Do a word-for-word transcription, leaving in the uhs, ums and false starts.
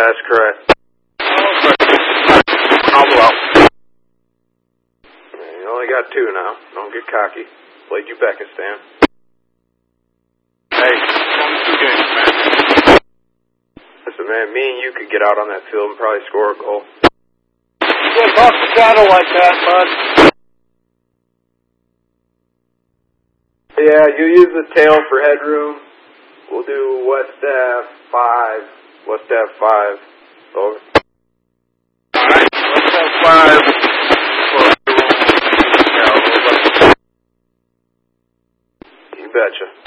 That's correct. I'll go out. You only got two now. Don't get cocky. Played Uzbekistan. Hey, only two games, man. Listen, man, me and you could get out on that field and probably score a goal. You can't talk to cattle like that, bud. Yeah, you use the tail for headroom. We'll do West Ave five. West Ave five. Over. Alright, let's have five for everyone. You betcha.